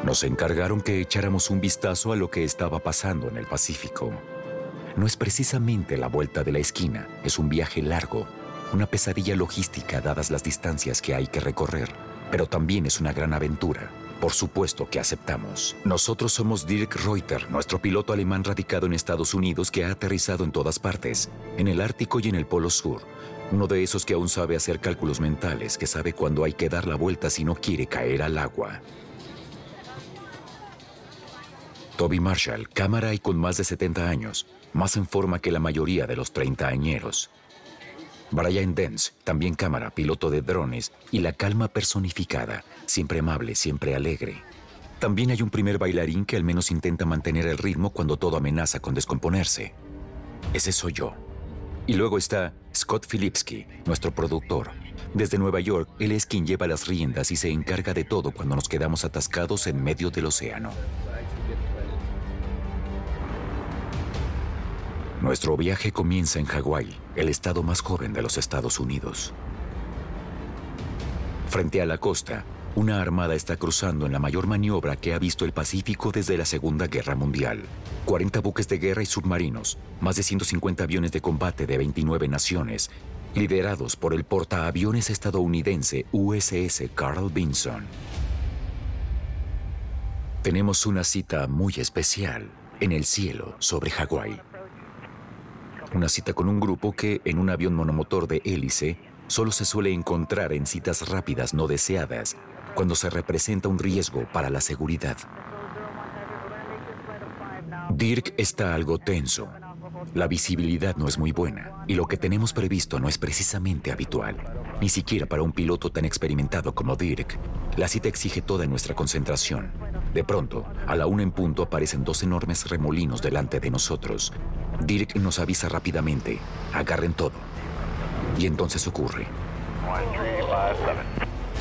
Nos encargaron que echáramos un vistazo a lo que estaba pasando en el Pacífico. No es precisamente la vuelta de la esquina, es un viaje largo, una pesadilla logística dadas las distancias que hay que recorrer, pero también es una gran aventura. Por supuesto que aceptamos. Nosotros somos Dirk Reuter, nuestro piloto alemán radicado en Estados Unidos que ha aterrizado en todas partes, en el Ártico y en el Polo Sur. Uno de esos que aún sabe hacer cálculos mentales, que sabe cuándo hay que dar la vuelta si no quiere caer al agua. Toby Marshall, cámara y con más de 70 años, más en forma que la mayoría de los treintañeros. Brian Dance, también cámara, piloto de drones y la calma personificada, siempre amable, siempre alegre. También hay un primer bailarín que al menos intenta mantener el ritmo cuando todo amenaza con descomponerse. Ese soy yo. Y luego está Scott Filipski, nuestro productor. Desde Nueva York, él es quien lleva las riendas y se encarga de todo cuando nos quedamos atascados en medio del océano. Nuestro viaje comienza en Hawái, el estado más joven de los Estados Unidos. Frente a la costa, una armada está cruzando en la mayor maniobra que ha visto el Pacífico desde la Segunda Guerra Mundial. 40 buques de guerra y submarinos, más de 150 aviones de combate de 29 naciones, liderados por el portaaviones estadounidense USS Carl Vinson. Tenemos una cita muy especial en el cielo sobre Hawái. Una cita con un grupo que, en un avión monomotor de hélice, solo se suele encontrar en citas rápidas no deseadas, cuando se representa un riesgo para la seguridad. Dirk está algo tenso. La visibilidad no es muy buena, y lo que tenemos previsto no es precisamente habitual, ni siquiera para un piloto tan experimentado como Dirk. La cita exige toda nuestra concentración. De pronto, a la 1 en punto aparecen 2 enormes remolinos delante de nosotros. Dirk nos avisa rápidamente, agarren todo. Y entonces ocurre. 1357.